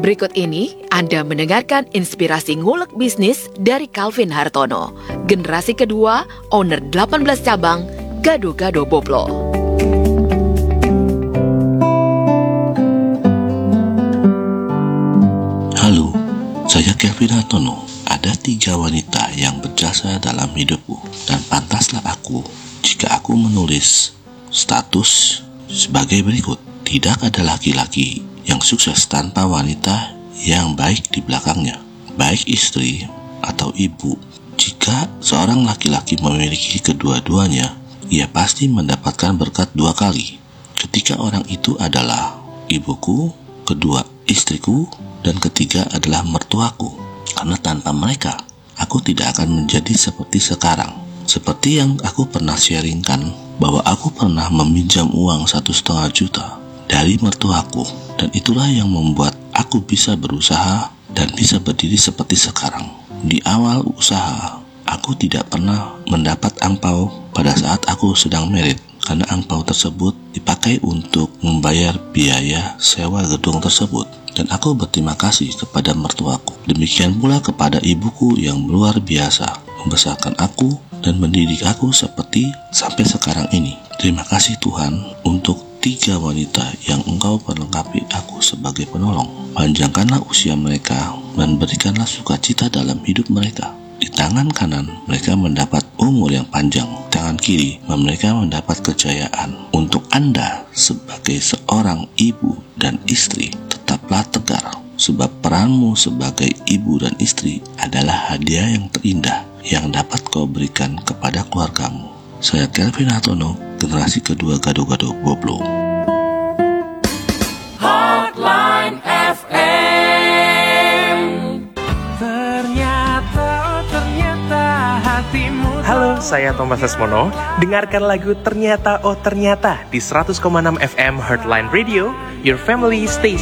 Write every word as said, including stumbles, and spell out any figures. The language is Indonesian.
Berikut ini Anda mendengarkan inspirasi ngulek bisnis dari Calvin Hartono, generasi kedua, owner delapan belas cabang, Gado-Gado Boplo. Halo, saya Calvin Hartono. Ada tiga wanita yang berjasa dalam hidupku, dan pantaslah aku jika aku menulis status sebagai berikut. Tidak ada laki-laki yang sukses tanpa wanita yang baik di belakangnya, baik istri atau ibu. Jika seorang laki-laki memiliki kedua-duanya, ia pasti mendapatkan berkat dua kali. Ketika orang itu adalah ibuku, kedua istriku, dan ketiga adalah mertuaku. Karena tanpa mereka, aku tidak akan menjadi seperti sekarang. Seperti yang aku pernah sharingkan, bahwa aku pernah meminjam uang satu setengah juta dari mertuaku, dan itulah yang membuat aku bisa berusaha dan bisa berdiri seperti sekarang. Di awal usaha, aku tidak pernah mendapat angpau pada saat aku sedang merit, karena angpau tersebut dipakai untuk membayar biaya sewa gedung tersebut. Dan aku berterima kasih kepada mertuaku. Demikian pula kepada ibuku yang luar biasa, membesarkan aku dan mendidik aku seperti sampai sekarang ini. Terima kasih Tuhan untuk tiga wanita yang Engkau perlengkapi aku sebagai penolong. Panjangkanlah usia mereka dan berikanlah sukacita dalam hidup mereka. Di tangan kanan mereka mendapat umur yang panjang, tangan kiri mereka mendapat kejayaan. Untuk Anda sebagai seorang ibu dan istri, tetaplah tegar, sebab peranmu sebagai ibu dan istri adalah hadiah yang terindah yang dapat kau berikan kepada keluargamu. Saya Calvin Hartono, generasi kedua Gado-Gado Boplo. Hotline F M. Ternyata, oh ternyata hatimu. Halo, saya Thomas Asmono. Dengarkan lagu Ternyata Oh Ternyata di seratus koma enam F M Heartline Radio, Your Family Station.